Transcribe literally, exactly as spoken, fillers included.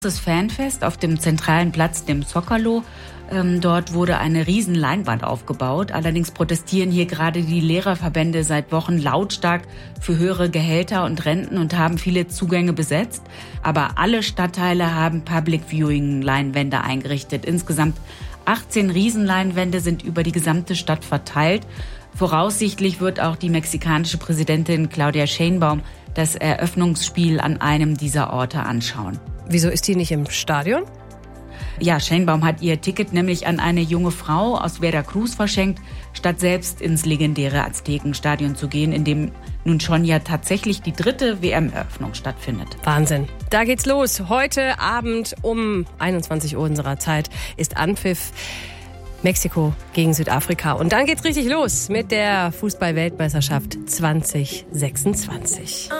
Das Fanfest auf dem zentralen Platz, dem Zócalo. Ähm, dort wurde eine riesen Leinwand aufgebaut. Allerdings protestieren hier gerade die Lehrerverbände seit Wochen lautstark für höhere Gehälter und Renten und haben viele Zugänge besetzt. Aber alle Stadtteile haben Public Viewing Leinwände eingerichtet. Insgesamt achtzehn Riesenleinwände sind über die gesamte Stadt verteilt. Voraussichtlich wird auch die mexikanische Präsidentin Claudia Sheinbaum das Eröffnungsspiel an einem dieser Orte anschauen. Wieso ist die nicht im Stadion? Ja, Sheinbaum hat ihr Ticket nämlich an eine junge Frau aus Veracruz verschenkt, statt selbst ins legendäre Aztekenstadion zu gehen, in dem nun schon ja tatsächlich die dritte W M-Eröffnung stattfindet. Wahnsinn. Da geht's los. Heute Abend um einundzwanzig Uhr unserer Zeit ist Anpfiff. Mexiko gegen Südafrika. Und dann geht's richtig los mit der Fußball-Weltmeisterschaft zwanzig sechsundzwanzig.